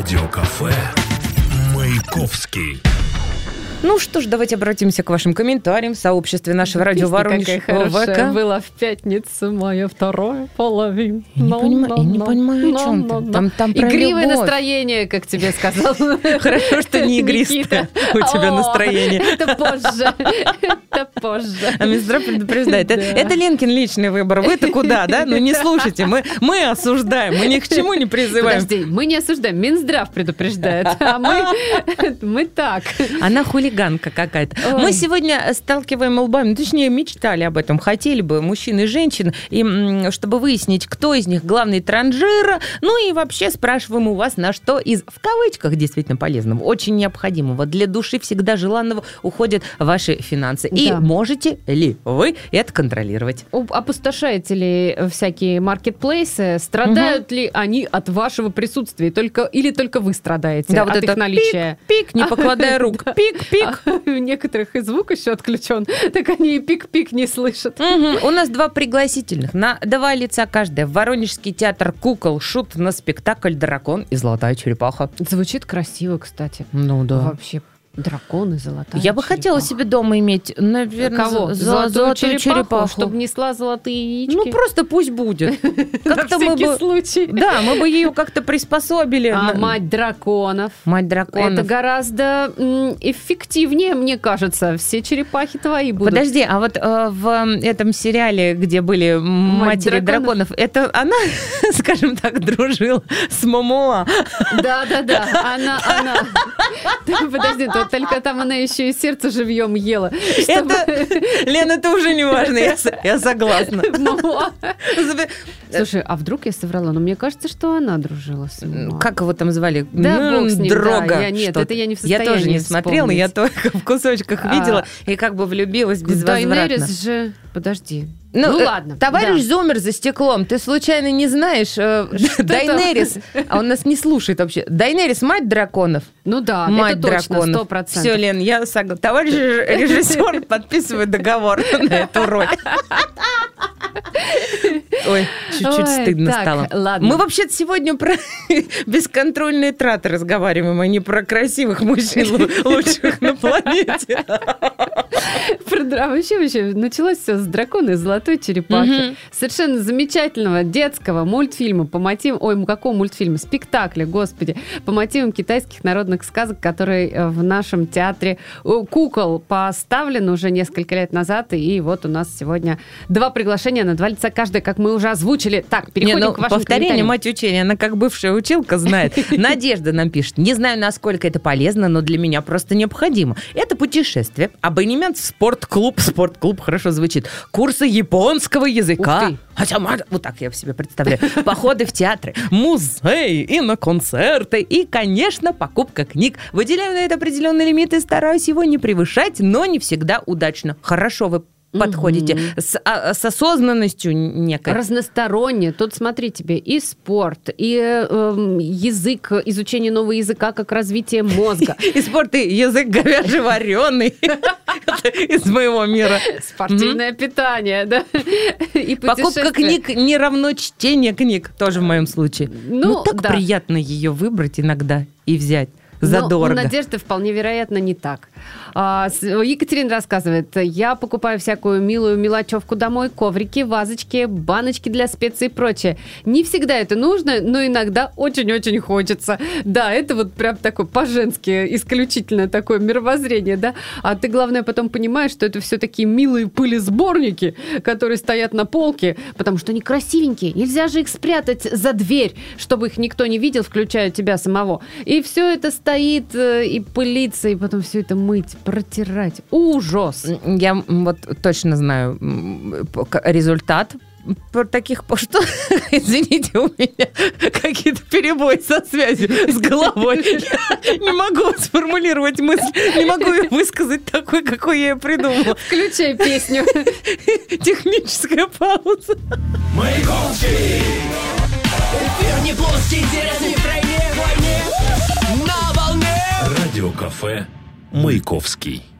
Радиокафе «Маяковский». Ну что ж, давайте обратимся к вашим комментариям в сообществе нашего радио Воронежского ВК. Была в пятницу моя вторая половина. Я не понимаю, о чем ты. Там про игривое любовь. Настроение, как тебе сказал. Хорошо, что не игристое у тебя настроение. Это позже. А Минздрав предупреждает. Это Ленкин личный выбор. Вы-то куда, да? Ну не слушайте, мы осуждаем, мы ни к чему не призываем. Подожди, мы не осуждаем, Минздрав предупреждает, а мы так. Она хулиганка какая-то. Ой. Мы сегодня сталкиваем лбами, точнее, мечтали об этом, хотели бы мужчин и женщин, и чтобы выяснить, кто из них главный транжира, ну и вообще спрашиваем у вас, на что из, в кавычках, действительно полезного, очень необходимого, для души всегда желанного уходят ваши финансы. И можете ли вы это контролировать? Опустошаете ли всякие маркетплейсы? Страдают ли они от вашего присутствия? Или только вы страдаете Да, от вот их наличия? Пик, не покладая рук. Пик. У некоторых и звук еще отключен, так они и пик-пик не слышат. У нас 2 пригласительных на 2 лица каждое. В Воронежский театр кукол шут на спектакль «Дракон и золотая черепаха». Звучит красиво, кстати. Ну да. Вообще, драконы, золотая Я бы хотела себе дома иметь, наверное, кого? Золотую черепаху. Чтобы несла золотые яички? Ну, просто пусть будет. На всякий случай. Да, мы бы ее как-то приспособили. А мать драконов? Мать драконов. Это гораздо эффективнее, мне кажется. Все черепахи твои будут. Подожди, а вот в этом сериале, где были матери драконов, это она, скажем так, дружила с Момоа? Да. Она. Подожди, только там она еще и сердце живьем ела. Лена, это уже не важно, я согласна. Слушай, а вдруг я соврала? Но мне кажется, что она дружила с Момоа. Как его там звали? Да, бог с ним, Дрога. да. Нет, это я не в состоянии Я тоже не смотрела, вспомнить. я только в кусочках видела и как бы влюбилась безвозвратно. Дайнерис же... Подожди. Ну ладно. Товарищ Зомер за стеклом, ты случайно не знаешь, Дайнерис, а он нас не слушает вообще. Дайнерис мать драконов? Ну да, мать это точно, драконов. 100%. Все, Лен, я согласна. Товарищ режиссер подписывает договор на эту роль. Ой, чуть-чуть стыдно стало. Ладно. Мы вообще-то сегодня про бесконтрольные траты разговариваем, а не про красивых мужчин лучших на планете. Вообще, началось все с «Дракона и золотой черепахи». Совершенно замечательного детского мультфильма по мотивам... какого мультфильма? Спектакля, господи. По мотивам китайских народных сказок, который в нашем театре кукол поставлен уже несколько лет назад. И вот у нас сегодня 2 приглашения на 2 лица каждое, как мы уже озвучили. Так, переходим к вашим повторение, комментариям. мать учения, она как бывшая училка знает. Надежда нам пишет. Не знаю, насколько это полезно, но для меня просто необходимо. Это путешествие, абонемент в спортклуб. Спортклуб хорошо звучит. Курсы японского языка. Вот так я в себе представляю. Походы в театры, музей и на концерты. И, конечно, покупка книг. Выделяю на это определенный лимит и стараюсь его не превышать, но не всегда удачно. Хорошо вы подходите с осознанностью некой. Разносторонне. Тут, смотри, тебе и спорт, и язык, изучение нового языка, как развитие мозга. И спорт, и язык говяжий вареный. Из моего мира. Спортивное питание, да. И покупка книг не равно чтение книг, тоже в моем случае. Ну, так приятно ее выбрать иногда и взять. Задорого. Но у Надежды вполне вероятно не так. Екатерина рассказывает, я покупаю всякую милую мелочевку домой, коврики, вазочки, баночки для специй и прочее. Не всегда это нужно, но иногда очень-очень хочется. Да, это вот прям такое по-женски исключительно такое мировоззрение, да. А ты, главное, потом понимаешь, что это все такие милые пылесборники, которые стоят на полке, потому что они красивенькие. Нельзя же их спрятать за дверь, чтобы их никто не видел, включая тебя самого. И все это стоит и пылиться, и потом все это мыть, протирать. Ужас! Я вот точно знаю результат таких... Что? Извините, у меня какие-то перебои со связью с головой. Я не могу сформулировать мысль, не могу ее высказать такой, какой я ее придумала. Включай песню. Техническая пауза. Маяковский! Верни плоский деревни в войне, на волне! Радиокафе «Маяковский».